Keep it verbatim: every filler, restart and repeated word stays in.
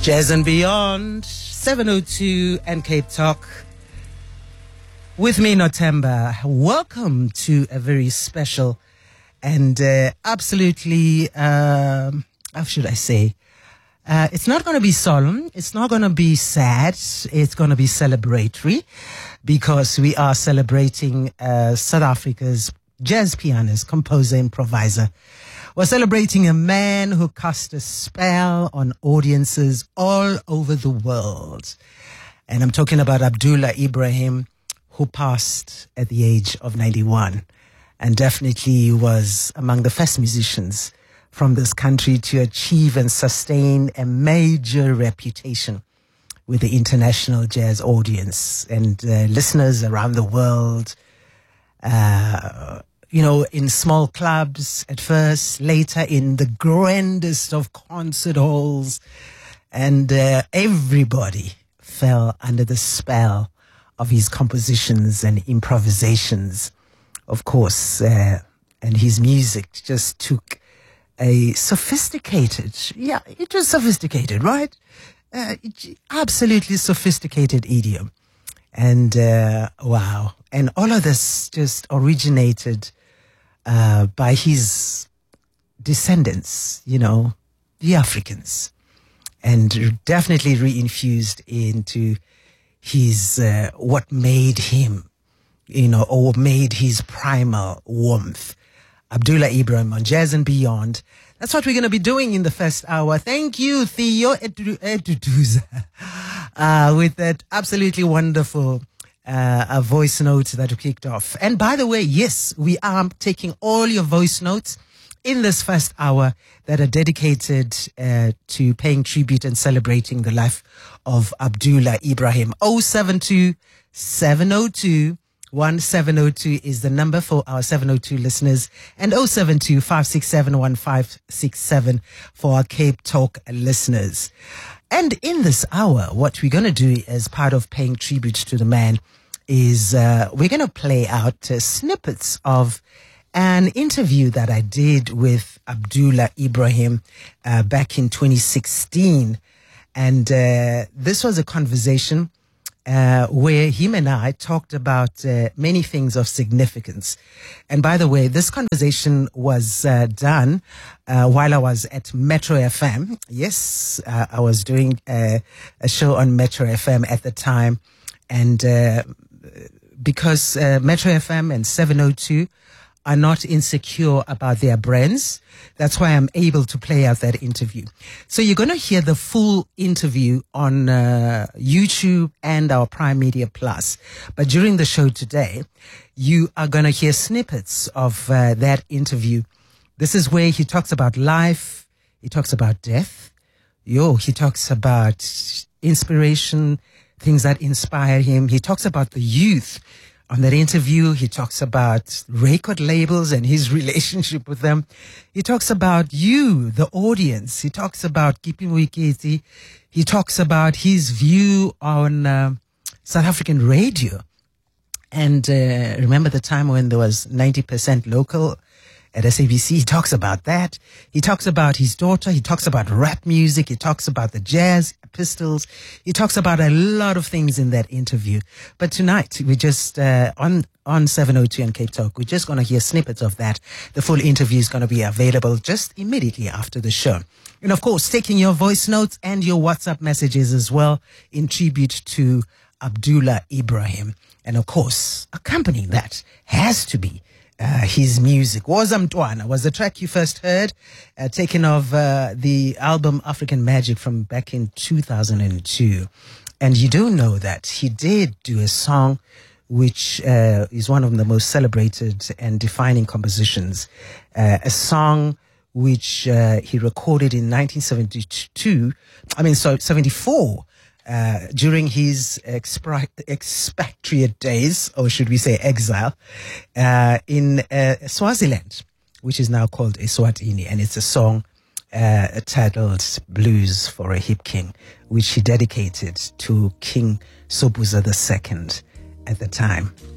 Jazz and Beyond, seven oh two and Cape Talk. With me, Notemba. Welcome to a very special and uh, absolutely, um, how should I say, uh, it's not going to be solemn. It's not going to be sad. It's going to be celebratory because we are celebrating uh, South Africa's jazz pianist, composer, improviser. We're celebrating a man who cast a spell on audiences all over the world. And I'm talking about Abdullah Ibrahim, who passed at the age of ninety-one and definitely was among the first musicians from this country to achieve and sustain a major reputation with the international jazz audience and uh, listeners around the world. Uh, You know, in small clubs at first, later in the grandest of concert halls. And uh, everybody fell under the spell of his compositions and improvisations, of course. Uh, and his music just took a sophisticated, yeah, it was sophisticated, right? Uh, absolutely sophisticated idiom. And uh, wow. And all of this just originated Uh, by his descendants, you know, the Africans, and definitely reinfused into his, uh, what made him, you know, or made his primal warmth. Abdullah Ibrahim on Jazz and Beyond. That's what we're going to be doing in the first hour. Thank you, Theo Eduduza, uh, with that absolutely wonderful Uh, a voice note that we kicked off. And by the way, yes, we are taking all your voice notes in this first hour that are dedicated uh, to paying tribute and celebrating the life of Abdullah Ibrahim. oh seven two, seven oh two, one seven oh two is the number for our seven oh two listeners, and oh seven two, five six seven, one five six seven for our Cape Talk listeners. And in this hour, what we're going to do as part of paying tribute to the man is uh, we're going to play out uh, snippets of an interview that I did with Abdullah Ibrahim uh, back in twenty sixteen. And uh, this was a conversation uh, where him and I talked about uh, many things of significance. And by the way, this conversation was uh, done uh, while I was at Metro F M. Yes, uh, I was doing uh, a show on Metro F M at the time. And uh, because uh, Metro F M and seven oh two are not insecure about their brands, that's why I'm able to play out that interview. So you're going to hear the full interview on uh, YouTube and our Prime Media Plus. But during the show today, you are going to hear snippets of uh, that interview. This is where he talks about life. He talks about death. Yo, he talks about inspiration, things that inspire him. He talks about the youth. On that interview, he talks about record labels and his relationship with them. He talks about you, the audience. He talks about keeping Wikiti. He talks about his view on uh, South African radio. And uh, remember the time when there was ninety percent local at S A B C? He talks about that. He talks about his daughter. He talks about rap music. He talks about the Jazz Pistols. He talks about a lot of things in that interview. But tonight, we just, uh, on, on seven oh two and Cape Talk, we're just going to hear snippets of that. The full interview is going to be available just immediately after the show. And of course, taking your voice notes and your WhatsApp messages as well in tribute to Abdullah Ibrahim. And of course, accompanying that has to be Uh, his music. Woza Mtwana was the track you first heard, uh, taken off uh, the album African Magic from back in two thousand two. And you do know that he did do a song which uh, is one of the most celebrated and defining compositions. Uh, a song which uh, he recorded in nineteen seventy-two, I mean, so seventy-four, Uh, during his expri- expatriate days, or should we say exile, uh, in uh, Swaziland, which is now called Eswatini. And it's a song uh, titled Blues for a Hip King, which he dedicated to King Sobhuza the Second at the time.